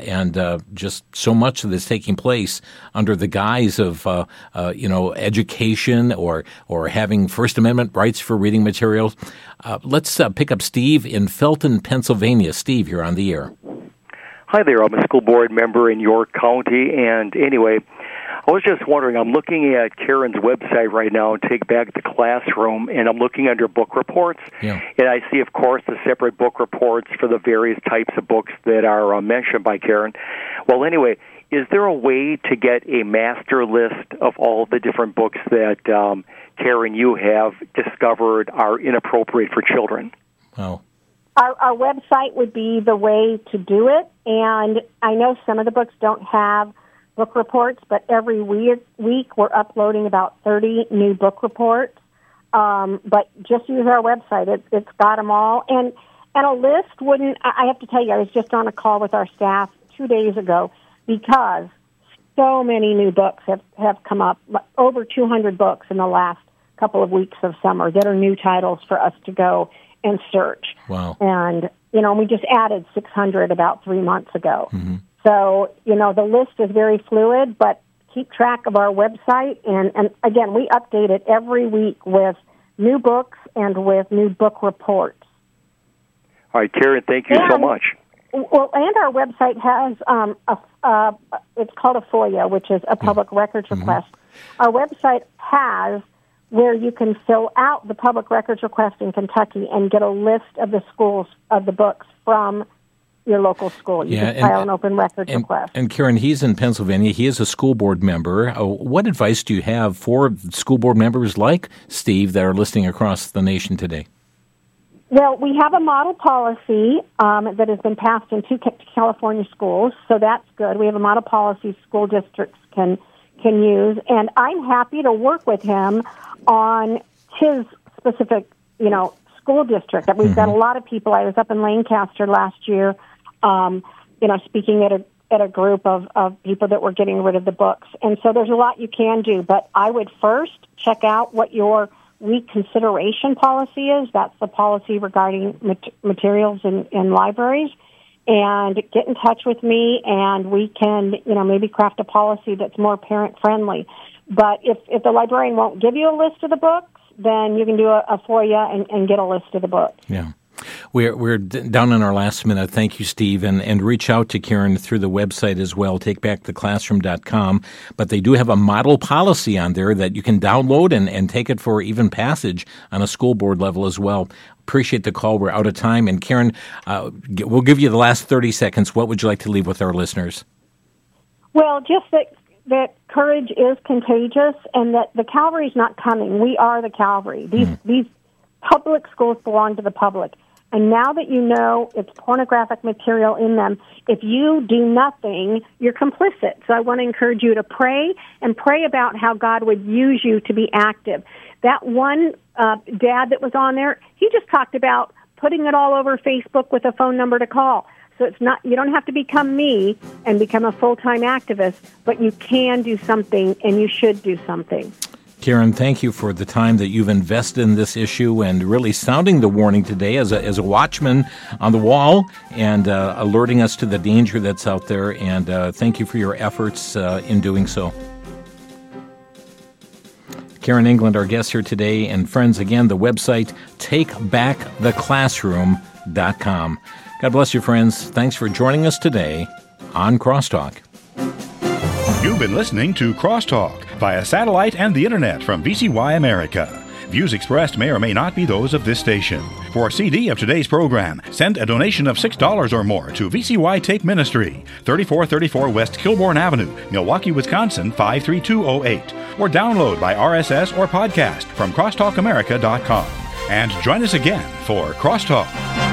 and just so much that's taking place under the guise of, education or having First Amendment rights for reading materials. Let's pick up Steve in Felton, Pennsylvania. Steve, you're on the air. Hi there. I'm a school board member in York County, and anyway, I was just wondering, I'm looking at Karen's website right now, Take Back the Classroom, and I'm looking under book reports, and I see, of course, the separate book reports for the various types of books that are mentioned by Karen. Well, anyway, is there a way to get a master list of all the different books that, Karen, you have discovered are inappropriate for children? Oh. Our website would be the way to do it, and I know some of the books don't have book reports, but every week we're uploading about 30 new book reports. But just use our website; it's got them all. And a list wouldn't. I have to tell you, I was just on a call with our staff 2 days ago because so many new books have come up, over 200 books in the last couple of weeks of summer that are new titles for us to go and search. Wow. And, we just added 600 about 3 months ago. Mm-hmm. So, the list is very fluid, but keep track of our website. And again, we update it every week with new books and with new book reports. All right, Karen, thank you so much. Well, and our website has it's called a FOIA, which is a public records request. Our website has where you can fill out the public records request in Kentucky and get a list of the schools, of the books from your local school. You can file an open records request. And Karen, he's in Pennsylvania. He is a school board member. What advice do you have for school board members like Steve that are listening across the nation today? Well, we have a model policy that has been passed in 2 California schools, so that's good. We have a model policy school districts can use, and I'm happy to work with him on his specific, school district. We've got a lot of people. I was up in Lancaster last year, speaking at a group of people that were getting rid of the books. And so there's a lot you can do, but I would first check out what your reconsideration policy is. That's the policy regarding materials in libraries. And get in touch with me, and we can, maybe craft a policy that's more parent-friendly. But if the librarian won't give you a list of the books, then you can do a FOIA and get a list of the books. Yeah. We're down in our last minute. Thank you, Steve. And reach out to Karen through the website as well, takebacktheclassroom.com. But they do have a model policy on there that you can download and take it for even passage on a school board level as well. Appreciate the call. We're out of time. And Karen, we'll give you the last 30 seconds. What would you like to leave with our listeners? Well, just that courage is contagious and that the cavalry's not coming. We are the cavalry. These public schools belong to the public. And now that you know it's pornographic material in them, if you do nothing, you're complicit. So I want to encourage you to pray and pray about how God would use you to be active. That one dad that was on there, he just talked about putting it all over Facebook with a phone number to call. So it's not, you don't have to become me and become a full-time activist, but you can do something and you should do something. Karen, thank you for the time that you've invested in this issue and really sounding the warning today as a watchman on the wall and alerting us to the danger that's out there. And thank you for your efforts in doing so. Karen England, our guest here today. And friends, again, the website, takebacktheclassroom.com. God bless you, friends. Thanks for joining us today on Crosstalk. You've been listening to Crosstalk via satellite and the internet from VCY America. Views expressed may or may not be those of this station. For a CD of today's program, send a donation of $6 or more to VCY Take Ministry, 3434 West Kilbourne Avenue, Milwaukee, Wisconsin, 53208. Or download by RSS or podcast from crosstalkamerica.com. And join us again for Crosstalk.